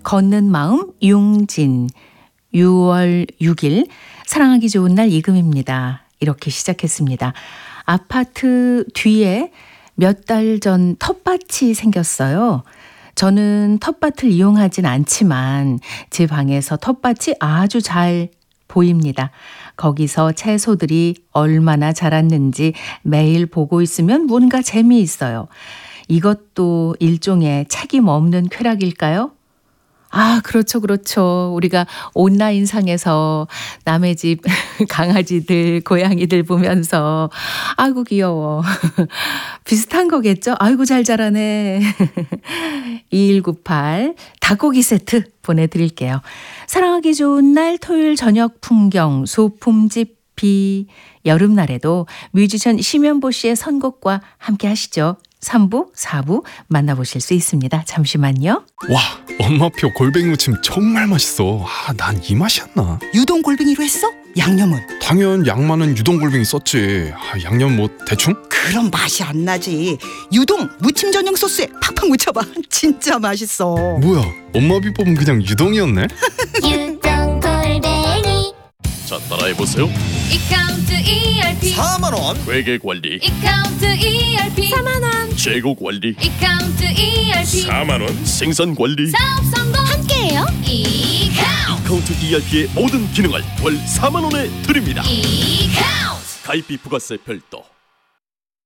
걷는 마음 융진 6월 6일 사랑하기 좋은 날 이금입니다. 이렇게 시작했습니다. 아파트 뒤에 몇 달 전 텃밭이 생겼어요. 저는 텃밭을 이용하진 않지만 제 방에서 텃밭이 아주 잘 보입니다. 거기서 채소들이 얼마나 자랐는지 매일 보고 있으면 뭔가 재미있어요. 이것도 일종의 책임 없는 쾌락일까요? 아, 그렇죠. 우리가 온라인상에서 남의 집 강아지들, 고양이들 보면서 아이고 귀여워. 비슷한 거겠죠? 아이고 잘 자라네. 2198 닭고기 세트 보내드릴게요. 사랑하기 좋은 날 토요일 저녁 풍경 소품집 비 여름날에도 뮤지션 심연보 씨의 선곡과 함께 하시죠. 3부, 4부 만나보실 수 있습니다. 잠시만요. 와, 엄마표 골뱅이 무침 정말 맛있어. 난 이 맛이었나? 유동 골뱅이로 했어? 양념은? 당연 양만은 유동 골뱅이 썼지. 양념 뭐 대충? 그럼 맛이 안 나지. 유동 무침 전용 소스에 팍팍 묻혀봐. 진짜 맛있어. 뭐야, 엄마 비법은 그냥 유동이었네? 유동 골뱅이 자, 따라해보세요. 이카운트 ERP 4만원 회계관리, 이카운트 ERP 4만원 재고관리, 이카운트 ERP 4만원 생산관리. 사업 성공 함께해요. 이카운트 이카운트 ERP의 모든 기능을 월 4만원에 드립니다. 이카운트 가입비 부가세 별도.